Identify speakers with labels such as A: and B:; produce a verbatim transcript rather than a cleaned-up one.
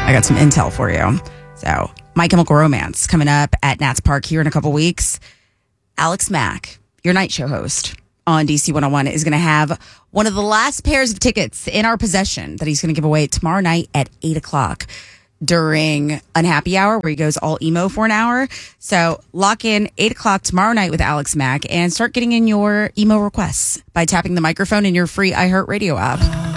A: I got some intel for you. So, My Chemical Romance coming up at Nats Park here in a couple weeks. Alex Mack, your night show host on D C one oh one, is going to have one of the last pairs of tickets in our possession that he's going to give away tomorrow night at eight o'clock during Unhappy Hour, where he goes all emo for an hour. So lock in eight o'clock tomorrow night with Alex Mack and start getting in your emo requests by tapping the microphone in your free iHeartRadio app.